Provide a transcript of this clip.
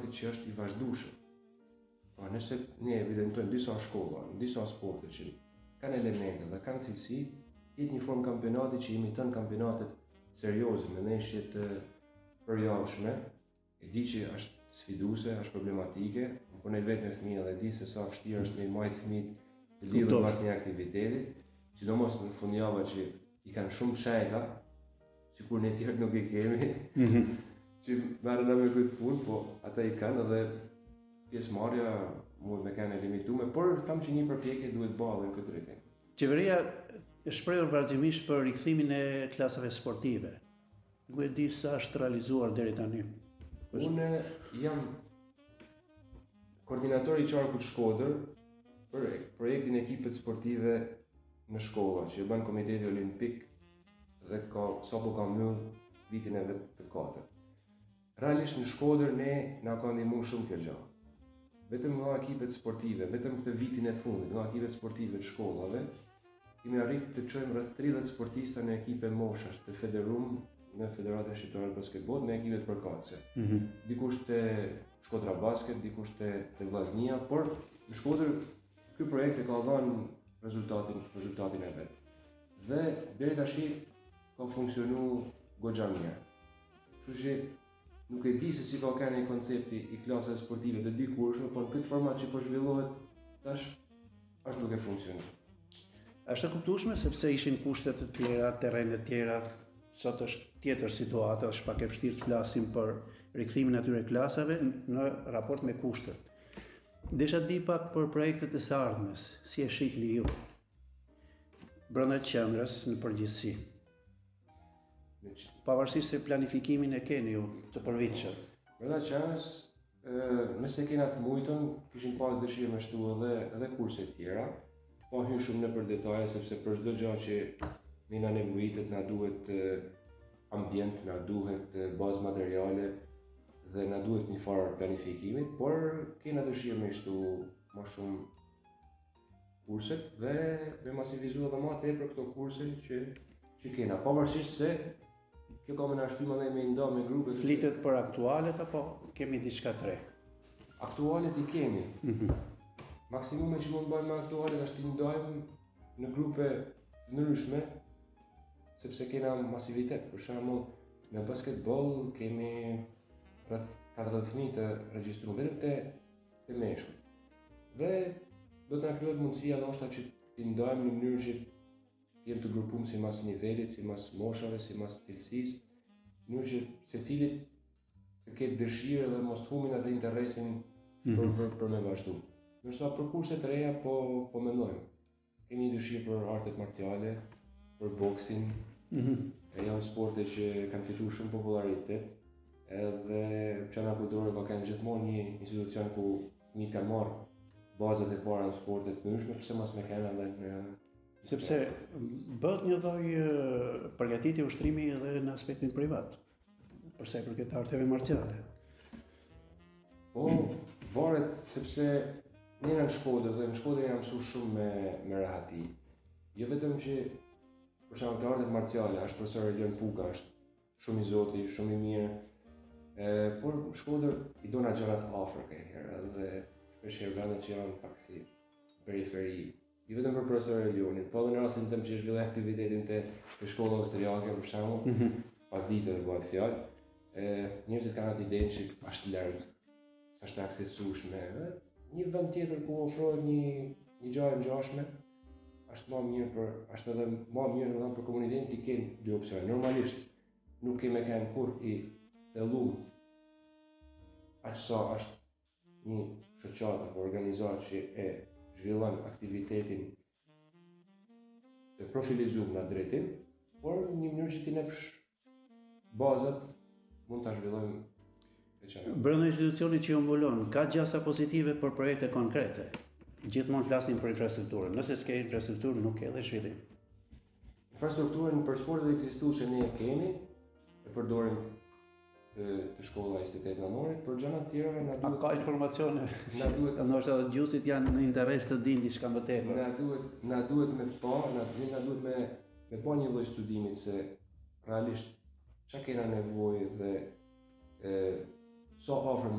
sportit që është i vazhdueshëm. Po nëse ne evidentojmë disa shkolla, disa sporte që kanë elemente dhe kanë cilësi, jetë një formë kampionati që imiton kampionatet serioze me ndeshje të përjavshme, e di që është sfiduese, është problematike, unë punoj vetë me fëmijë dhe di se sa vështirë është me majtë fëmijët të lidhur pas një aktiviteti, sidomos në fundjava që i kanë shumë shejta, sikur ne tjerë nuk i kemi, që merren me këtë punë, po ata i kanë edhe pjesëmarrja mund me kanë limituar, por them që një përpjekje duhet bëhet në këtë drejtim. Qeveria e shprehur vazhdimisht për rikthimin e klasave sportive. Nuk e di sa është realizuar deri tani. Unë jam koordinator i qarkut Shkodër për projektin e ekipet sportive në shkolla, që e bën Komiteti Olimpik dhe sapo ka mbyll vitin e vet të katërt. Realisht në Shkodër na ka ndihmuar shumë kjo gjë. Vetëm nga ekipet sportive, vetëm këtë vitin e fundit, nga ekipet sportive të shkollave, kemi arritur të çojmë rreth 30 sportista në ekipe moshash të federuar në Federatën Shqiptare të Basketbollit me ekipet përkatëse. Dikush te Shkodra Basket, dikush te Vllaznia, por në Shkodër ky projekt e ka dhënë rezultatin e vet. Dhe deri tash ka funksionuar goxha mirë. Kështu që nuk e di se si ka qenë koncepti i klasave sportive të dikurshme, por në këtë format që po zhvillohet tash është duke funksionuar. Është e kuptueshme sepse ishin kushte të tjera, terrene të tjera. Sot është tjetër situata, është pak e vështirë të flasim për rikthimin e atyre klasave në raport me kushtet. Desha di pak për projektet e së ardhmes, si e shihni ju brenda qendrës në përgjithësi. Pavarësisht se planifikimin e keni ju të përvitshëm. Brenda qendrës, nëse kena të mujtën, kishim pas dëshirë me shtu edhe kurse të tjera, po hyn shumë në për detaje sepse për çdo gjë që na nevojitet, na duhet ambient, na duhet bazë materiale dhe na duhet një farë planifikimi, por kena dëshirë me shtu më shumë kurset dhe me masivizu edhe më tepër këto kurse që kena, pavarësisht se kjo ka më na shtyma dhe me nda me grupe. Flitet për aktualet apo kemi diçka të re? Aktualet i kemi. Maksimume që mund bëjmë me aktualet është t'i ndajmë në grupe ndryshme, sepse kena masivitet. Për shembull, në basketbol kemi rreth 40 fëmijë të regjistruar vetëm te meshkujt. Dhe do të na krijohet mundësia ndoshta që t'i ndajmë në mënyrë që të jenë të grupuar sipas nivelit, sipas moshave, sipas cilësisë, në mënyrë që secili të ketë dëshirë dhe mos të humbin atë interesin për me vazhdu. Ndërsa për kurse të reja po mendojmë. Kemi dëshirë për artet marciale, për boksin, e janë sporte që kanë fituar shumë popularitet, edhe Qendra Kulturore ka kanë gjithmonë një institucion ku fëmijët kanë marrë bazat e para në sporte të ndryshme, pse mos me kanë edhe në sepse bëhet një lloj përgatitje ushtrimi edhe në aspektin privat, për sa i përket arteve marciale. Po, varet sepse ne në Shkodër dhe në Shkodër jam mësuar shumë me rahati. Jo vetëm që për shembull të artet marciale, është profesor Elion Puka, është shumë i zoti, shumë i mirë. Por Shkodër i dona gjërat afër këherë dhe shpesh herë vendet që janë pak si periferi. Jo vetëm për profesor Elionin, po edhe në rastin tim që zhvilloj aktivitetin te shkolla austriake për shembull, pas ditëve bëhet fjalë. Njerëzit kanë atë idenë që është larg, është aksesueshme. Një vend tjetër ku ofrohet një gjë e ngjashme, është më mirë është edhe më mirë për komunitetin të kenë dy opsione. Normalisht nuk kemë kanë kur i thelluar aq sa është një shoqata apo organizatë që e zhvillon aktivitetin të profilizuar në drejtim, por në një mënyrë që t'i nepsh bazat mund ta zhvillojmë. Brenda institucionit që ju mbulon, ka gjasa pozitive për projekte konkrete? Gjithmonë flasim për infrastrukturën. Nëse s'ke infrastrukturë, nuk ke dhe zhvillim. Infrastrukturën për sportet ekzistuese ne e kemi, e përdorim të shkolla e Institutit Lanorit, për gjëra të tjera na duhet. A ka informacione? Na duhet, ndoshta edhe gjysit janë në interes të dinë diçka më tepër. Na duhet me pa një lloj studimi se realisht çka kena nevojë dhe sa afër